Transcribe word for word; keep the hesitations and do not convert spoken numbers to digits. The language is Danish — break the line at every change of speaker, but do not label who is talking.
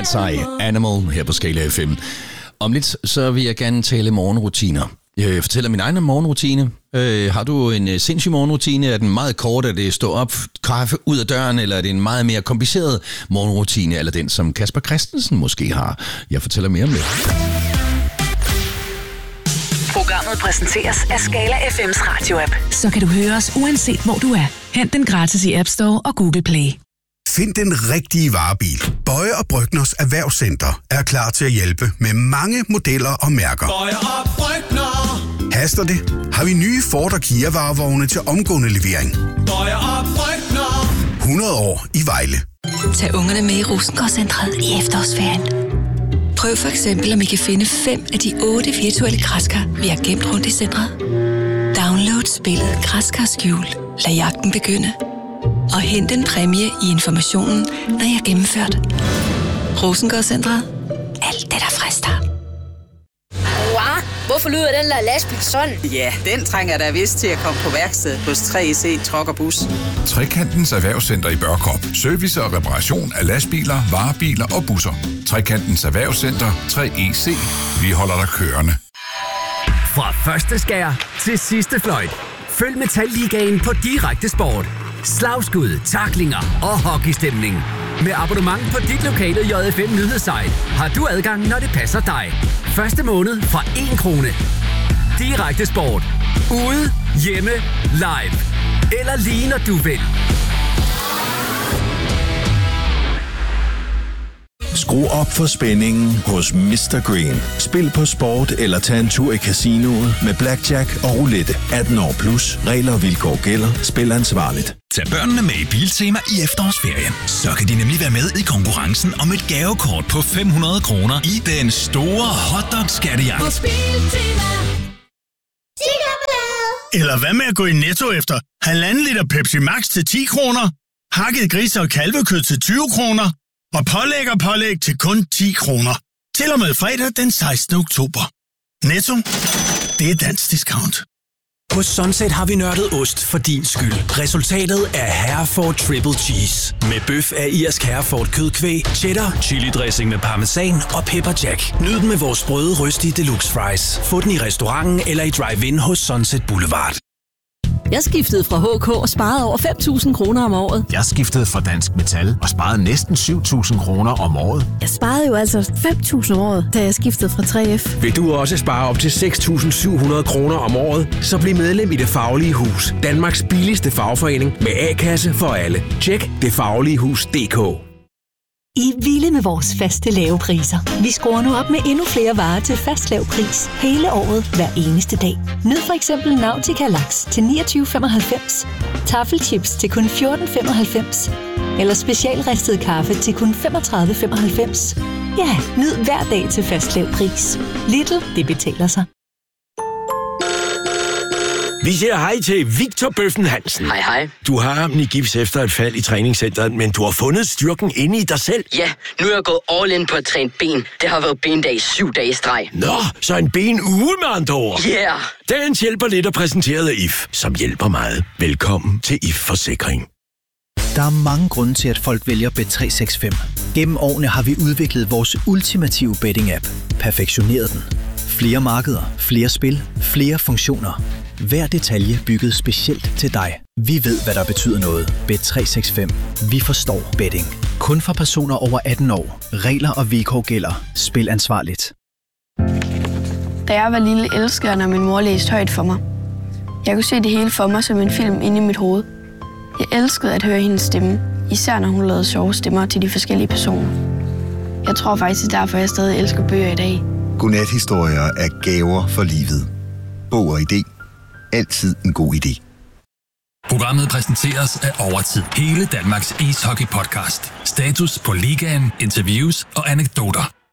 Katseye, Animal her på Skala F M. Om lidt så vil jeg gerne tale morgenrutiner. Jeg fortæller min egen morgenrutine. Øh, har du en sindssyg morgenrutine? Er den meget kort? Er det stå op, kaffe ud af døren? Eller er det en meget mere kompliceret morgenrutine? Eller den, som Kasper Christensen måske har? Jeg fortæller mere om det.
Programmet præsenteres af Skala F M's radio-app.
Så kan du høre os uanset hvor du er. Hent den gratis i App Store og Google Play.
Find den rigtige varebil. Bøje og Brygners Erhvervscenter er klar til at hjælpe med mange modeller og mærker.
Bøje og Brygner.
Haster det? Har vi nye Ford og Kia varevogne til omgående levering.
Bøje og Brygner.
hundrede år i Vejle.
Tag ungerne med i Rosengårdscentret i efterårsferien. Prøv for eksempel, om I kan finde fem af de otte virtuelle græskar, vi har gemt rundt i centret. Download spillet Græskar Skjult. Lad jagten begynde. Og hent en præmie i informationen, når jeg har gennemført. Rosengårdscentret. Alt det, der frister.
Wow, hvorfor lyder den der lastbil sådan?
Ja, den trænger der vist til at komme på værksted hos tre C Truck og Bus.
Trekantens Erhvervscenter i Børkop. Service og reparation af lastbiler, varebiler og busser. Trekantens Erhvervscenter tre E C. Vi holder dig kørende.
Fra første skær til sidste fløjt. Følg Metalligaen på Direkte Sport. Slagskud, tacklinger og hockeystemning. Med abonnement på dit lokale J F M nyhedssite har du adgang, når det passer dig. Første måned for én krone. Direkte Sport. Ude, hjemme, live. Eller lige når du vil.
Skru op for spændingen hos mister Green. Spil på sport eller tag en tur i casinoet med blackjack og roulette. atten år plus. Regler og vilkår gælder. Spil ansvarligt.
Tag børnene med i Biltema i efterårsferien. Så kan de nemlig være med i konkurrencen om et gavekort på fem hundrede kroner i den store hotdog-skattejagt.
Eller hvad med at gå i Netto efter halvanden liter Pepsi Max til ti kroner? Hakket grise og kalvekød til tyve kroner? Og pålæg og pålæg til kun ti kroner. Til og med fredag den sekstende oktober. Netto. Det er dansk discount.
På Sunset har vi nørdet ost for din skyld. Resultatet er Hereford Triple Cheese. Med bøf af irsk Hereford kødkvæg, cheddar, chili dressing med parmesan og pepper jack. Nyd den med vores sprøde, røstige deluxe fries. Få den i restauranten eller i drive-in hos Sunset Boulevard.
Jeg skiftede fra H K og sparede over fem tusind kroner om året.
Jeg skiftede fra Dansk Metal og sparede næsten syv tusind kroner om året.
Jeg sparede jo altså fem tusind om året, da jeg skiftede fra tre F.
Vil du også spare op til seks tusind syv hundrede kroner om året, så bliv medlem i Det Faglige Hus. Danmarks billigste fagforening med A-kasse for alle. Tjek det faglige hus punktum d k.
I er vilde med vores faste lave priser. Vi skruer nu op med endnu flere varer til fast lav pris. Hele året, hver eneste dag. Nyd for eksempel Nautica Laks til niogtyve femoghalvfems. Taffelchips til kun fjorten femoghalvfems. Eller specialristet kaffe til kun femogtredive femoghalvfems. Ja, nyd hver dag til fast lav pris. Lidl, det betaler sig.
Vi siger hej til Victor Bøffen Hansen.
Hej, hej.
Du har armen i gips efter et fald i træningscenteret, men du har fundet styrken inde i dig selv.
Ja, nu er jeg gået all in på at træne ben. Det har været bendag i syv dage i streg.
Nå, så en benuge med andre ord.
Yeah.
Dagens hjælper lidt er præsenteret af I F, som hjælper meget. Velkommen til I F Forsikring.
Der er mange grunde til, at folk vælger Bet tre seks fem. Gennem årene har vi udviklet vores ultimative betting-app. Perfektioneret den. Flere markeder, flere spil, flere funktioner. Hver detalje bygget specielt til dig. Vi ved, hvad der betyder noget. Bet tre seks fem. Vi forstår betting. Kun for personer over atten år. Regler og vilkår gælder. Spil ansvarligt.
Da jeg var lille, elskede jeg, når min mor læste højt for mig. Jeg kunne se det hele for mig som en film inde i mit hoved. Jeg elskede at høre hendes stemme, især når hun lavede sjove stemmer til de forskellige personer. Jeg tror faktisk, det er derfor, jeg stadig elsker bøger i dag.
Godnat-historier er gaver for livet. Bog og idé. Altid en god idé.
Programmet præsenteres af Overtid. Hele Danmarks ishockey-podcast. Status på ligaen, interviews og anekdoter.